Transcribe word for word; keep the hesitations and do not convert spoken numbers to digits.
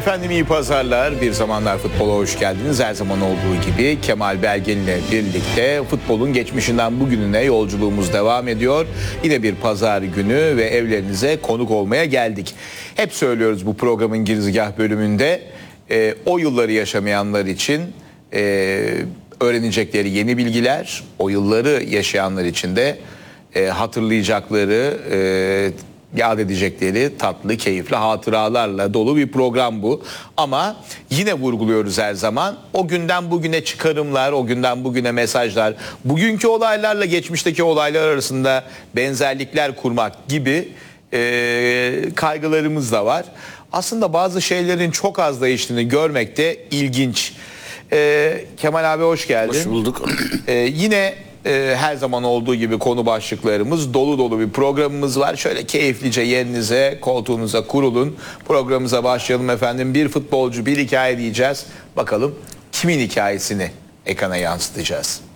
Efendim iyi pazarlar. Bir Zamanlar Futbola hoş geldiniz. Her zaman olduğu gibi Kemal Belgin ile birlikte futbolun geçmişinden bugününe yolculuğumuz devam ediyor. Yine bir pazar günü ve evlerinize konuk olmaya geldik. Hep söylüyoruz bu programın girizgah bölümünde e, o yılları yaşamayanlar için e, öğrenecekleri yeni bilgiler, o yılları yaşayanlar için de e, hatırlayacakları, e, yad edecekleri tatlı, keyifli hatıralarla dolu bir program bu. Ama yine vurguluyoruz her zaman. O günden bugüne çıkarımlar, o günden bugüne mesajlar, bugünkü olaylarla geçmişteki olaylar arasında benzerlikler kurmak gibi e, kaygılarımız da var. Aslında bazı şeylerin çok az değiştiğini görmek de ilginç. E, Kemal abi hoş geldin. Hoş bulduk. E, yine... Ee, her zaman olduğu gibi konu başlıklarımız dolu dolu bir programımız var. Şöyle keyiflice yerinize, koltuğunuza kurulun. Programımıza başlayalım efendim. Bir futbolcu, bir hikaye diyeceğiz. Bakalım kimin hikayesini ekrana yansıtacağız.